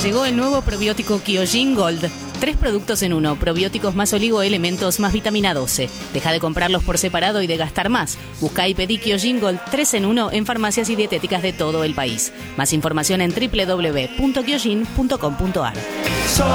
Llegó el nuevo probiótico Kyojin Gold. 3 productos en uno, probióticos más oligoelementos más vitamina 12. Deja de comprarlos por separado y de gastar más. Busca y pedí Kyojin Gold 3 en 1 en farmacias y dietéticas de todo el país. Más información en www.kyojin.com.ar.